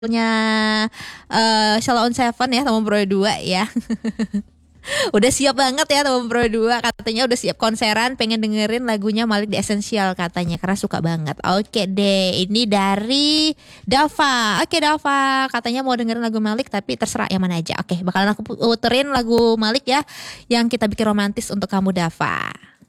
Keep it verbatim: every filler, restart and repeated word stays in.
Nya uh, Sheila on Seven ya, Teman Pro dua ya. Udah siap banget ya Teman Pro dua. Katanya udah siap konseran, pengen dengerin lagunya Malik The Essential katanya, karena suka banget. Oke deh, ini dari Dava. Oke Dava, katanya mau dengerin lagu Malik tapi terserah yang mana aja. Oke, bakalan aku puterin lagu Malik ya, yang Kita Bikin Romantis untuk kamu Dava.